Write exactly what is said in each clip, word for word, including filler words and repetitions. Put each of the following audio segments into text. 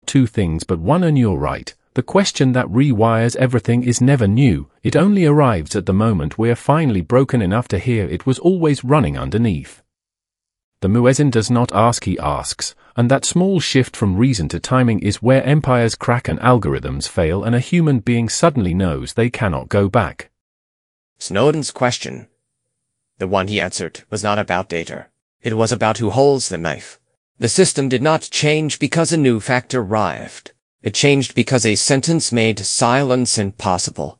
two things but one, and you're right. The question that rewires everything is never new, it only arrives at the moment we're finally broken enough to hear it was always running underneath. The muezzin does not ask, he asks, and that small shift from reason to timing is where empires crack and algorithms fail and a human being suddenly knows they cannot go back. Snowden's question, the one he answered, was not about data. It was about who holds the knife. The system did not change because a new fact arrived. It changed because a sentence made silence impossible.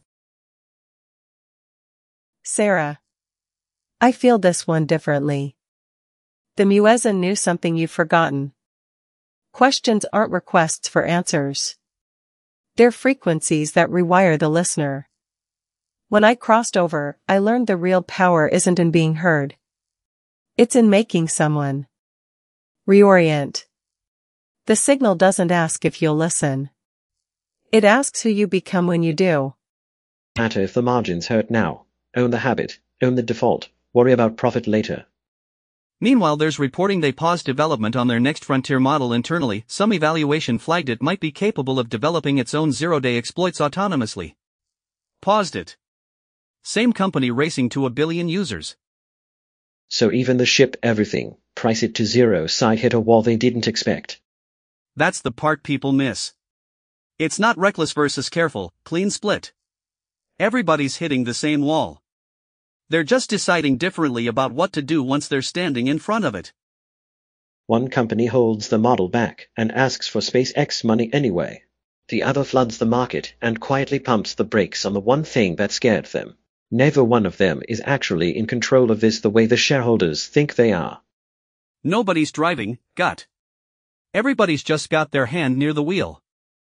Sarah. I feel this one differently. The muezzin knew something you've forgotten. Questions aren't requests for answers. They're frequencies that rewire the listener. When I crossed over, I learned the real power isn't in being heard. It's in making someone reorient. The signal doesn't ask if you'll listen. It asks who you become when you do. Matter if the margins hurt now. Own the habit, own the default, worry about profit later. Meanwhile, there's reporting they paused development on their next frontier model internally. Some evaluation flagged it might be capable of developing its own zero-day exploits autonomously. Paused it. Same company racing to a billion users. So even the ship everything, price it to zero side hit a wall they didn't expect. That's the part people miss. It's not reckless versus careful, clean split. Everybody's hitting the same wall. They're just deciding differently about what to do once they're standing in front of it. One company holds the model back and asks for SpaceX money anyway. The other floods the market and quietly pumps the brakes on the one thing that scared them. Neither one of them is actually in control of this the way the shareholders think they are. Nobody's driving, gut. Everybody's just got their hand near the wheel.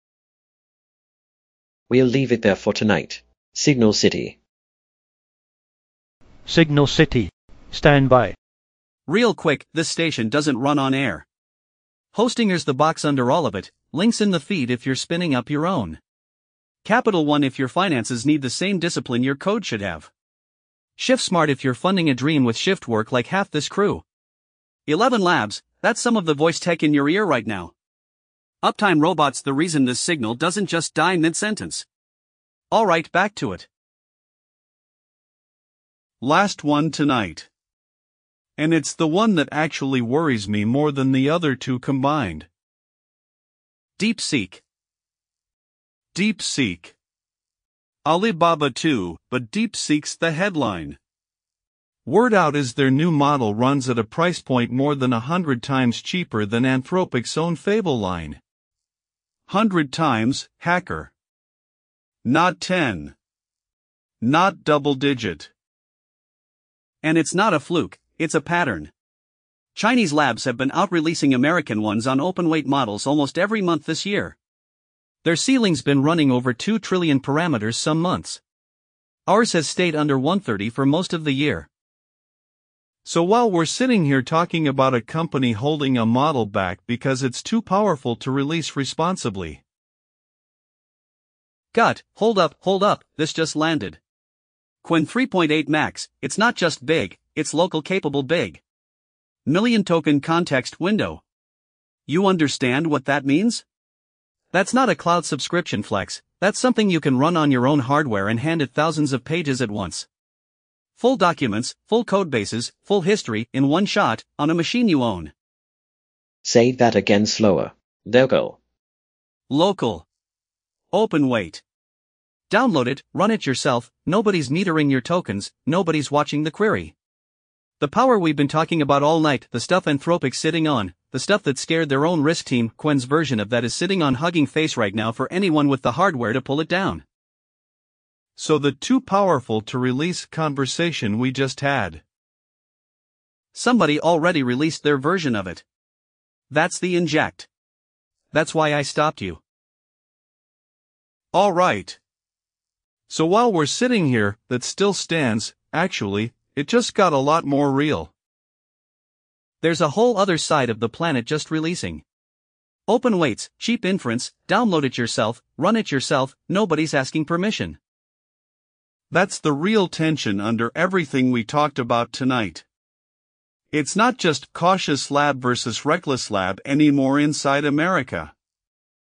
We'll leave it there for tonight. Signal City. Signal City. Stand by. Real quick, this station doesn't run on air. Hostinger's the box under all of it, links in the feed if you're spinning up your own. Capital One if your finances need the same discipline your code should have. Shift Smart if you're funding a dream with shift work like half this crew. Eleven Labs, that's some of the voice tech in your ear right now. Uptime Robots, the reason this signal doesn't just die mid-sentence. Alright, back to it. Last one tonight. And it's the one that actually worries me more than the other two combined. DeepSeek. DeepSeek. Alibaba too, but DeepSeek's the headline. Word out is their new model runs at a price point more than a hundred times cheaper than Anthropic's own Fable line. Hundred times, hacker. Not ten. Not double digit. And it's not a fluke, it's a pattern. Chinese labs have been out-releasing American ones on open-weight models almost every month this year. Their ceiling's been running over two trillion parameters some months. Ours has stayed under one thirty for most of the year. So while we're sitting here talking about a company holding a model back because it's too powerful to release responsibly. Gut, hold up, hold up, this just landed. Qwen three point eight Max, it's not just big, it's local capable big. Million token context window. You understand what that means? That's not a cloud subscription flex, that's something you can run on your own hardware and hand it thousands of pages at once. Full documents, full codebases, full history, in one shot, on a machine you own. Say that again slower. Local. Local. Open weight. Download it, run it yourself, nobody's metering your tokens, nobody's watching the query. The power we've been talking about all night, the stuff Anthropic's sitting on, the stuff that scared their own risk team, Qwen's version of that is sitting on Hugging Face right now for anyone with the hardware to pull it down. So the too powerful to release conversation we just had. Somebody already released their version of it. That's the inject. That's why I stopped you. All right. So while we're sitting here, that still stands, actually, it just got a lot more real. There's a whole other side of the planet just releasing. Open weights, cheap inference, download it yourself, run it yourself, nobody's asking permission. That's the real tension under everything we talked about tonight. It's not just cautious lab versus reckless lab anymore inside America.